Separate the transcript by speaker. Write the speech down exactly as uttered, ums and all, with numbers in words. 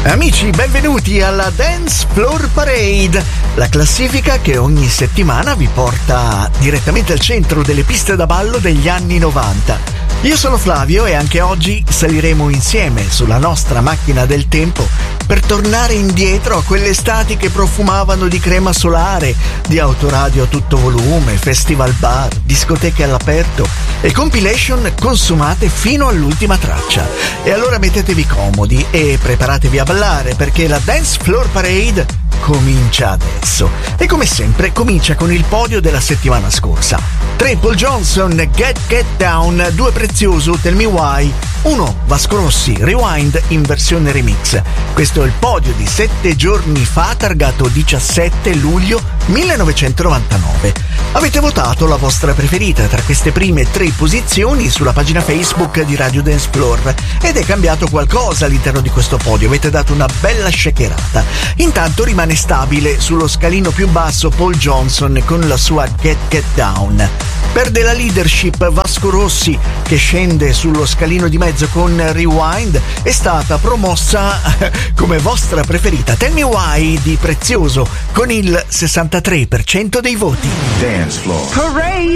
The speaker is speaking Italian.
Speaker 1: Amici, benvenuti alla Dance Floor Parade, la classifica che ogni settimana vi porta direttamente al centro delle piste da ballo degli anni novanta. Io sono Flavio e anche oggi saliremo insieme sulla nostra macchina del tempo per tornare indietro a quelle estati che profumavano di crema solare, di autoradio a tutto volume, festival bar, discoteche all'aperto e compilation consumate fino all'ultima traccia. E allora mettetevi comodi e preparatevi a ballare, perché la Dance Floor Parade comincia adesso. E come sempre comincia con il podio della settimana scorsa. tre Paul Johnson, Get Get Down, due Prezioso, Tell Me Why, uno Vasco Rossi, Rewind in versione remix. Questo è il podio di sette giorni fa, targato diciassette luglio millenovecentonovantanove. Avete votato la vostra preferita tra queste prime tre posizioni sulla pagina Facebook di Radio Dance Floor ed è cambiato qualcosa all'interno di questo podio. Avete dato una bella shakerata. Intanto rimane stabile sullo scalino più basso Paul Johnson con la sua Get Get Down. Perde la leadership Vasco Rossi, che scende sullo scalino di mezzo con Rewind. È stata promossa come vostra preferita Tell Me Why di Prezioso con il sessantatré per cento dei voti.
Speaker 2: Dance Floor
Speaker 3: Parade.